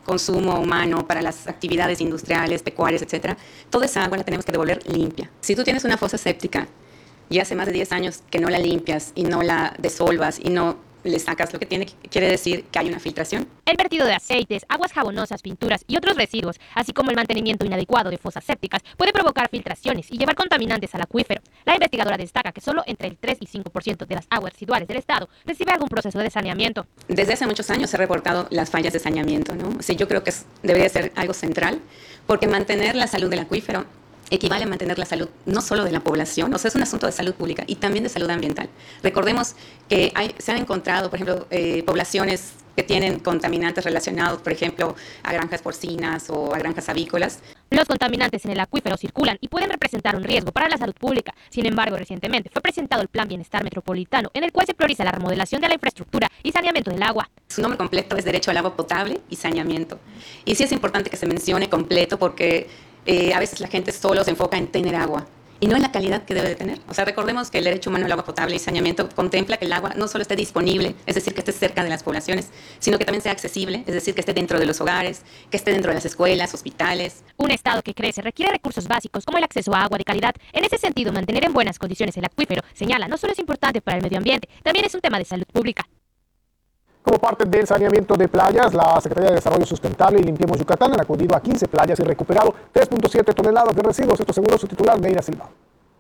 consumo humano, para las actividades industriales, pecuarias, etcétera, toda esa agua la tenemos que devolver limpia. Si tú tienes una fosa séptica y hace más de 10 años que no la limpias y no la desolvas y no le sacas lo que tiene, quiere decir que hay una filtración. El vertido de aceites, aguas jabonosas, pinturas y otros residuos, así como el mantenimiento inadecuado de fosas sépticas, puede provocar filtraciones y llevar contaminantes al acuífero. La investigadora destaca que solo entre el 3 y 5% de las aguas residuales del estado recibe algún proceso de saneamiento. Desde hace muchos años se ha reportado las fallas de saneamiento, ¿no? O sea, yo creo que debería ser algo central, porque mantener la salud del acuífero equivale a mantener la salud no solo de la población, o sea, es un asunto de salud pública y también de salud ambiental. Recordemos que se han encontrado, por ejemplo, poblaciones que tienen contaminantes relacionados, por ejemplo, a granjas porcinas o a granjas avícolas. Los contaminantes en el acuífero circulan y pueden representar un riesgo para la salud pública. Sin embargo, recientemente fue presentado el Plan Bienestar Metropolitano, en el cual se prioriza la remodelación de la infraestructura y saneamiento del agua. Su nombre completo es Derecho al Agua Potable y Saneamiento. Y sí es importante que se mencione completo porque a veces la gente solo se enfoca en tener agua y no en la calidad que debe de tener. O sea, recordemos que el derecho humano al agua potable y saneamiento contempla que el agua no solo esté disponible, es decir, que esté cerca de las poblaciones, sino que también sea accesible, es decir, que esté dentro de los hogares, que esté dentro de las escuelas, hospitales. Un estado que crece requiere recursos básicos como el acceso a agua de calidad. En ese sentido, mantener en buenas condiciones el acuífero, señala, no solo es importante para el medio ambiente, también es un tema de salud pública. Como parte del saneamiento de playas, la Secretaría de Desarrollo Sustentable y Limpiemos Yucatán han acudido a 15 playas y recuperado 3.7 toneladas de residuos. Esto según su titular, Neira Silva.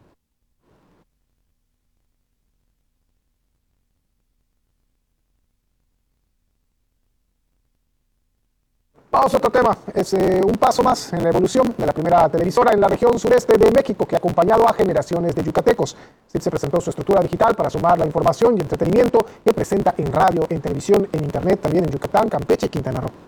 Vamos a otro tema. Es un paso más en la evolución de la primera televisora en la región sureste de México que ha acompañado a generaciones de yucatecos. Se presentó su estructura digital para sumar la información y entretenimiento que presenta en radio, en televisión, en internet, también en Yucatán, Campeche y Quintana Roo.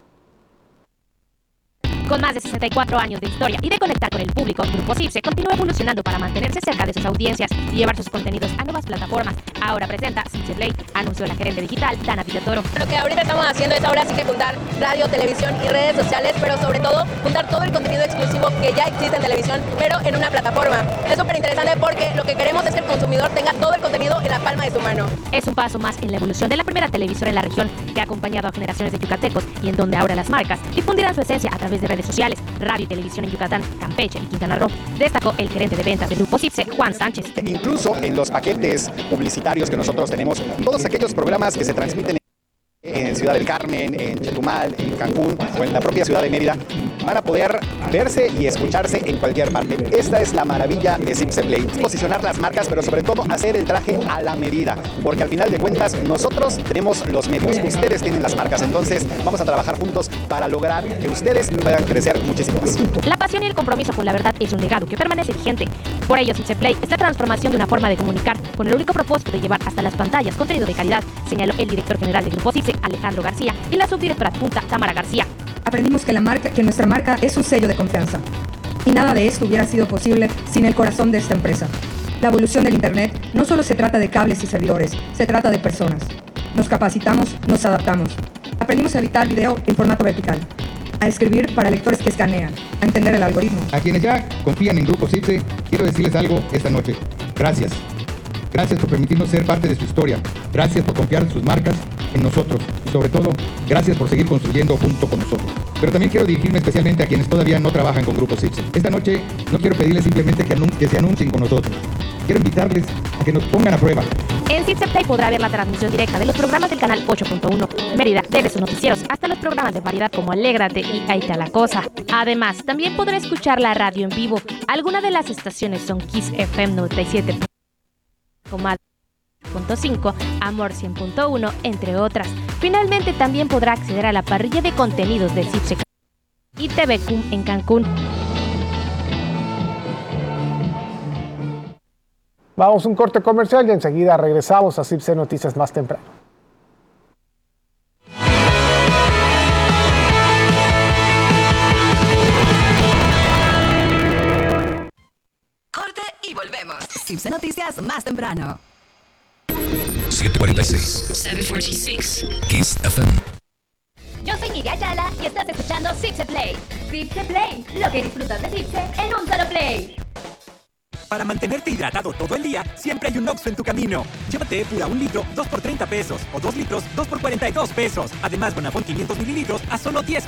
Con más de 64 años de historia y de conectar con el público, Grupo CIPSE continúa evolucionando para mantenerse cerca de sus audiencias y llevar sus contenidos a nuevas plataformas. Ahora presenta CIPSE Play, anunció la gerente digital, Dana Villatoro. Lo que ahorita estamos haciendo es ahora sí que juntar radio, televisión y redes sociales, pero sobre todo juntar todo el contenido exclusivo que ya existe en televisión, pero en una plataforma. Es súper interesante porque lo que queremos es que el consumidor tenga todo el contenido en la palma de su mano. Es un paso más en la evolución de la primera televisora en la región que ha acompañado a generaciones de yucatecos y en donde ahora las marcas difundirán su esencia a través de redes sociales, radio y televisión en Yucatán, Campeche y Quintana Roo, destacó el gerente de ventas del Grupo CIPSE, Juan Sánchez. Incluso en los paquetes publicitarios que nosotros tenemos, todos aquellos programas que se transmiten en Ciudad del Carmen, en Chetumal, en Cancún o en la propia ciudad de Mérida, van a poder verse y escucharse en cualquier parte. Esta es la maravilla de CIPSE Play. Posicionar las marcas, pero sobre todo hacer el traje a la medida, porque al final de cuentas nosotros tenemos los medios, ustedes tienen las marcas, entonces vamos a trabajar juntos para lograr que ustedes puedan crecer muchísimo más. La pasión y el compromiso con la verdad es un legado que permanece vigente. Por ello, CIPSE Play es la transformación de una forma de comunicar con el único propósito de llevar hasta las pantallas contenido de calidad, señaló el director general del Grupo CIPSE, Alejandro García, y la subdirectora adjunta, Tamara García. Aprendimos que nuestra marca es un sello de confianza. Y nada de esto hubiera sido posible sin el corazón de esta empresa. La evolución del Internet no solo se trata de cables y servidores, se trata de personas. Nos capacitamos, nos adaptamos. Aprendimos a editar video en formato vertical, a escribir para lectores que escanean, a entender el algoritmo. A quienes ya confían en Grupo CIPSE, quiero decirles algo esta noche. Gracias. Gracias por permitirnos ser parte de su historia. Gracias por confiar sus marcas en nosotros. Y sobre todo, gracias por seguir construyendo junto con nosotros. Pero también quiero dirigirme especialmente a quienes todavía no trabajan con Grupo CIPSE. Esta noche no quiero pedirles simplemente que se anuncien con nosotros. Quiero invitarles a que nos pongan a prueba. En CIPSE Play podrá ver la transmisión directa de los programas del canal 8.1 Mérida, desde sus noticieros hasta los programas de variedad como Alégrate y Ahí está la cosa. Además, también podrá escuchar la radio en vivo. Algunas de las estaciones son Kiss FM 97.5, Amor 100.1, entre otras. Finalmente también podrá acceder a la parrilla de contenidos de CIPSE y TVCUM en Cancún. Vamos a un corte comercial y enseguida regresamos a CIPSE Noticias más temprano. Corte y volvemos. CIPSE Noticias más temprano. 746. 746. Kiss FM. Yo soy Nidia Ayala y estás escuchando CIPSE Play. CIPSE Play, lo que disfrutas de CIPSE en un solo play. Para mantenerte hidratado todo el día, siempre hay un Oxxo en tu camino. Llévate Epura 1 litro, 2 por 30 pesos. O 2 litros, 2 por 42 pesos. Además, Bonafont 500 mililitros a solo 10